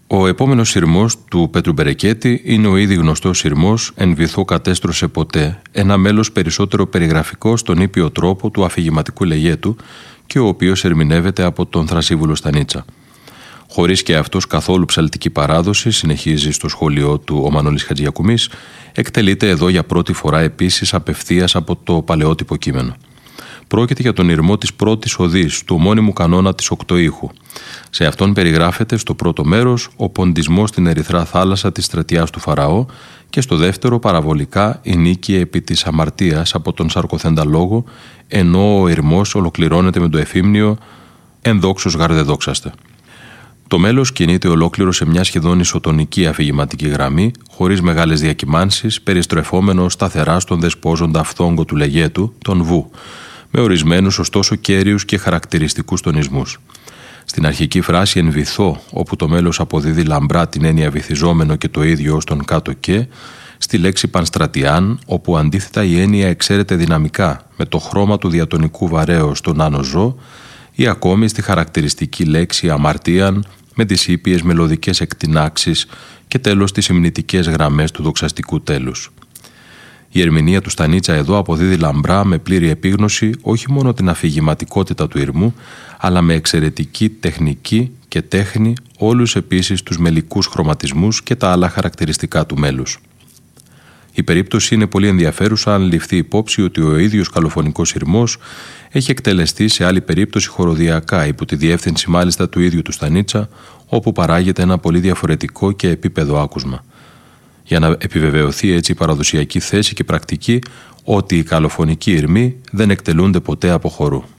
Ο επόμενος σειρμός του Πέτρου Μπερεκέτη είναι ο ήδη γνωστός σειρμός «Εν βυθό κατέστρωσε ποτέ», ένα μέλος περισσότερο περιγραφικό στον ήπιο τρόπο του αφηγηματικού λεγέτου και ο οποίος ερμηνεύεται από τον Θρασίβουλο Στανίτσα. Χωρίς και αυτός καθόλου ψαλτική παράδοση, συνεχίζει στο σχόλιο του ο Μανώλης Χατζιακουμής, εκτελείται εδώ για πρώτη φορά επίσης απευθείας από το παλαιότυπο κείμενο. Πρόκειται για τον ηρμό της πρώτης οδής, του ομώνυμου κανόνα της οκτωήχου. Σε αυτόν περιγράφεται στο πρώτο μέρος ο ποντισμός στην ερυθρά θάλασσα της στρατιάς του Φαραώ και στο δεύτερο παραβολικά η νίκη επί της αμαρτίας από τον σαρκοθέντα λόγο, ενώ ο ηρμός ολοκληρώνεται με το εφήμνιο «Εν δόξος γαρδεδόξαστε». Το μέλος κινείται ολόκληρο σε μια σχεδόν ισοτονική αφηγηματική γραμμή, χωρίς μεγάλες διακυμάνσεις, περιστρεφόμενο σταθερά στον δεσπόζοντα φθόγκο του λεγέτου, τον Βου, με ορισμένους ωστόσο κέριους και χαρακτηριστικούς τονισμούς. Στην αρχική φράση «εν βυθό», όπου το μέλος αποδίδει λαμπρά την έννοια βυθιζόμενο και το ίδιο ως τον κάτω και, στη λέξη πανστρατιάν, όπου αντίθετα η έννοια εξαίρεται δυναμικά με το χρώμα του διατονικού βαρέως στον άνω ζω, ή ακόμη στη χαρακτηριστική λέξη αμαρτίαν με τις ήπιες μελωδικές εκτινάξεις και τέλος τις υμνητικές γραμμές του δοξαστικού τέλους. Η ερμηνεία του Στανίτσα εδώ αποδίδει λαμπρά με πλήρη επίγνωση όχι μόνο την αφηγηματικότητα του ηρμού, αλλά με εξαιρετική τεχνική και τέχνη όλους επίσης τους μελικούς χρωματισμούς και τα άλλα χαρακτηριστικά του μέλους. Η περίπτωση είναι πολύ ενδιαφέρουσα αν ληφθεί υπόψη ότι ο ίδιος καλοφωνικός ηρμός έχει εκτελεστεί σε άλλη περίπτωση χοροδιακά, υπό τη διεύθυνση μάλιστα του ίδιου του Στανίτσα, όπου παράγεται ένα πολύ διαφορετικό και επίπεδο άκουσμα. Για να επιβεβαιωθεί έτσι η παραδοσιακή θέση και πρακτική ότι οι καλοφωνικοί ηρμοί δεν εκτελούνται ποτέ από χορού.